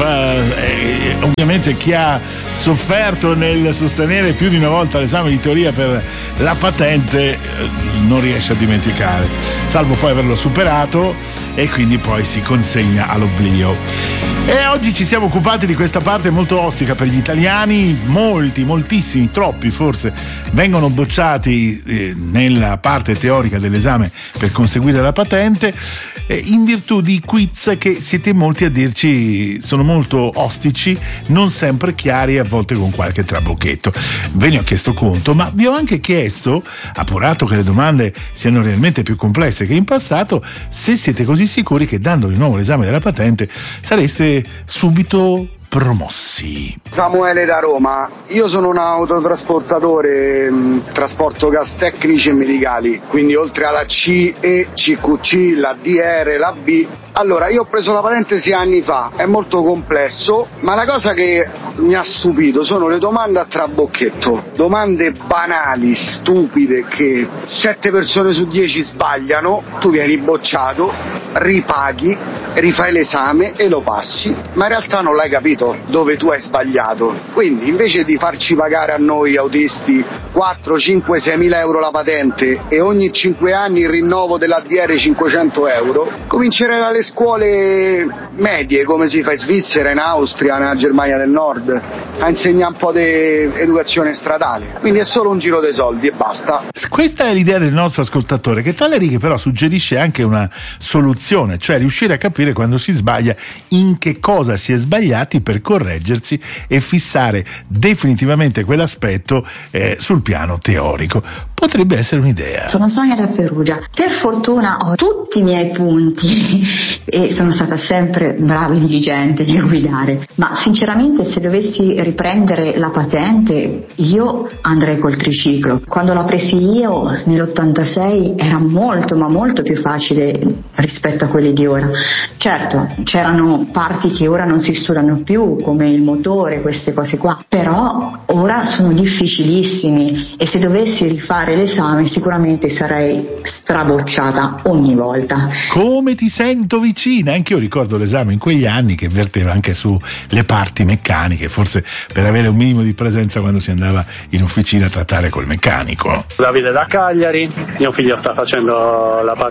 ovviamente chi ha sofferto nel sostenere più di una volta l'esame di teoria per la patente non riesce a dimenticare, salvo poi averlo superato e quindi poi si consegna all'oblio. E oggi ci siamo occupati di questa parte molto ostica per gli italiani. Moltissimi, troppi forse, vengono bocciati nella parte teorica dell'esame per conseguire la patente in virtù di quiz che siete molti a dirci sono molto ostici, non sempre chiari, a volte con qualche trabocchetto. Ve ne ho chiesto conto, ma vi ho anche chiesto, appurato che le domande siano realmente più complesse che in passato, se siete così sicuri che dando di nuovo l'esame della patente sareste subito promossi. Samuele da Roma, io sono un autotrasportatore, trasporto gas tecnici e medicali, quindi oltre alla C, E, CQC, la DR, la B. Allora, io ho preso la patente 6 anni fa, è molto complesso, ma la cosa che mi ha stupito sono le domande a trabocchetto, domande banali, stupide, che 7 persone su 10 sbagliano, tu vieni bocciato, ripaghi, rifai l'esame e lo passi, ma in realtà non l'hai capito dove tu hai sbagliato. Quindi invece di farci pagare a noi autisti 4, 5, 6 mila euro la patente e ogni 5 anni il rinnovo della DR 500 euro, comincerei dalle scuole medie, come si fa in Svizzera, in Austria, nella Germania del Nord, a insegnare un po' di educazione stradale. Quindi è solo un giro dei soldi e basta. Questa è l'idea del nostro ascoltatore, che tra le righe però suggerisce anche una soluzione, cioè riuscire a capire quando si sbaglia, in che cosa si è sbagliati per correggersi e fissare definitivamente quell'aspetto sul piano teorico. Potrebbe essere un'idea. Sono Sonia da Perugia. Per fortuna ho tutti i miei punti e sono stata sempre brava e diligente nel guidare, ma sinceramente se dovessi riprendere la patente io andrei col triciclo. Quando l'ho presi io nell'86 era molto ma molto più facile rispetto a quelli di ora. Certo, c'erano parti che ora non si studiano più, come il motore, queste cose qua, però ora sono difficilissimi e se dovessi rifare l'esame sicuramente sarei strabocciata ogni volta. Come ti sento vicina, anche io ricordo l'esame in quegli anni che verteva anche sulle parti meccaniche, forse per avere un minimo di presenza quando si andava in officina a trattare col meccanico. Davide da Cagliari, mio figlio sta facendo la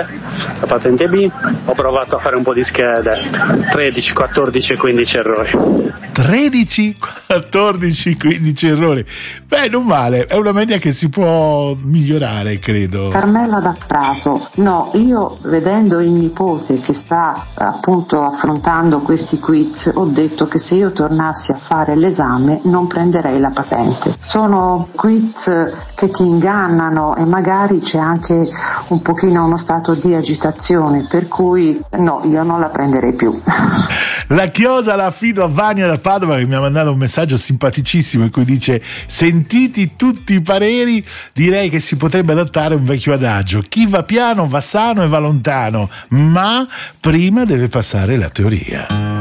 patente B, ho provato a fare un po' di schede, 13, 14 e 15 errori. 13, 14, 15 errori. Beh, non male, è una media che si può migliorare, credo. Carmela da Prato, no, io vedendo il nipote che sta appunto affrontando questi quiz ho detto che se io tornassi a fare l'esame non prenderei la patente. Sono quiz che ti ingannano e magari c'è anche un pochino uno stato di agitazione, per cui no, io non la prenderei più. La chiosa la affido a Vania da Padova, che mi ha mandato un messaggio simpaticissimo in cui dice: sentiti tutti i pareri, direi che si potrebbe adattare un vecchio adagio: chi va piano va sano e va lontano, ma prima deve passare la teoria.